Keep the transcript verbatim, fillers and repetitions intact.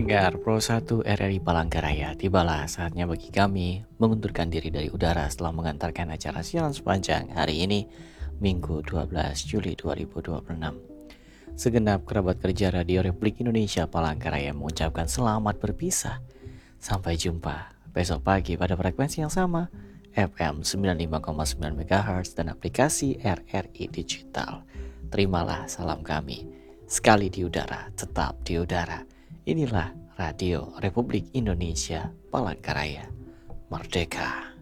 Pendengar Pro satu R R I Palangkaraya, tibalah saatnya bagi kami mengundurkan diri dari udara setelah mengantarkan acara siaran sepanjang hari ini, Minggu dua belas Juli dua ribu dua puluh enam. Segenap kerabat kerja Radio Republik Indonesia Palangkaraya mengucapkan selamat berpisah. Sampai jumpa besok pagi pada frekuensi yang sama, F M sembilan puluh lima koma sembilan MHz dan aplikasi R R I Digital. Terimalah salam kami. Sekali di udara, tetap di udara. Inilah Radio Republik Indonesia Palangkaraya. Merdeka.